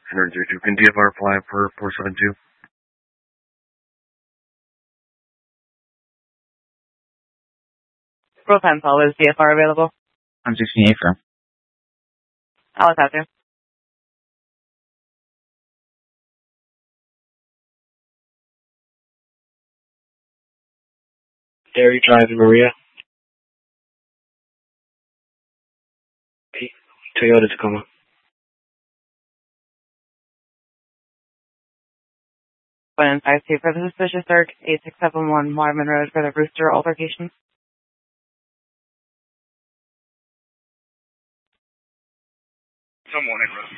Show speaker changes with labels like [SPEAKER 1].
[SPEAKER 1] 132. Can DFR apply for 472?
[SPEAKER 2] Roll time call. Is DFR available?
[SPEAKER 3] I'm 68 firm.
[SPEAKER 2] I'll look out there.
[SPEAKER 4] Dairy Drive in Maria. Toyota Tacoma.
[SPEAKER 2] One 5-2 for the suspicious search, 8671 Marvin Road for the Rooster altercation.
[SPEAKER 1] Someone in Rooster.